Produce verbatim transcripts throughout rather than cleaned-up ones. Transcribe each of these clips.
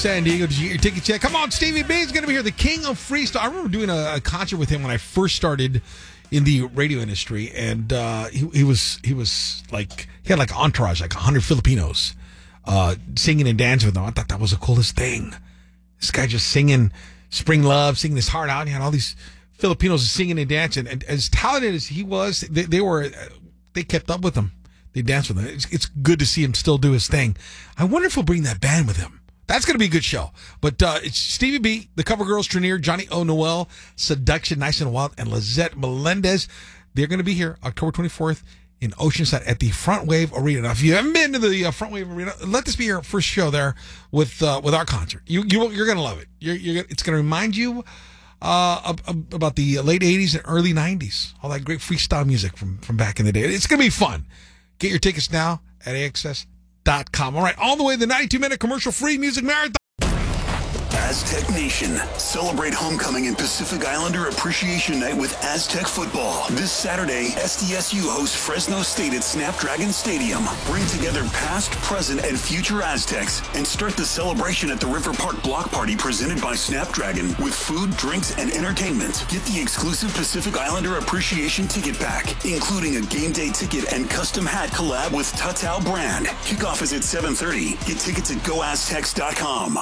San Diego, did you get your ticket check? Come on, Stevie B is going to be here, the king of freestyle. I remember doing a, a concert with him when I first started in the radio industry, and uh, he, he was he was like he had like entourage, like a hundred Filipinos uh, singing and dancing with him. I thought that was the coolest thing. This guy just singing Spring Love, singing his heart out. He had all these Filipinos singing and dancing, and as talented as he was, they, they were they kept up with him. They danced with him. It's, it's good to see him still do his thing. I wonder if he'll bring that band with him. That's going to be a good show. But uh, it's Stevie B, the Cover Girls, Trenier, Johnny O. Noel, Seduction, Nice and Wild, and Lizette Melendez. They're going to be here October twenty-fourth in Oceanside at the Front Wave Arena. Now, if you haven't been to the uh, Front Wave Arena, let this be your first show there with uh, with our concert. You, you, you're going to love it. You're, you're, it's going to remind you uh, about the late eighties and early nineties. All that great freestyle music from, from back in the day. It's going to be fun. Get your tickets now at A X S dot com. All right, all the way to the ninety-two minute commercial-free music marathon. Aztec Nation. Celebrate homecoming and Pacific Islander Appreciation Night with Aztec football. This Saturday, S D S U hosts Fresno State at Snapdragon Stadium. Bring together past, present, and future Aztecs and start the celebration at the River Park Block Party presented by Snapdragon with food, drinks, and entertainment. Get the exclusive Pacific Islander Appreciation Ticket Pack, including a game day ticket and custom hat collab with Tatao brand. Kickoff is at seven thirty. Get tickets at go aztecs dot com.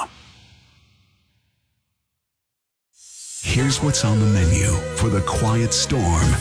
Here's what's on the menu for the Quiet Storm.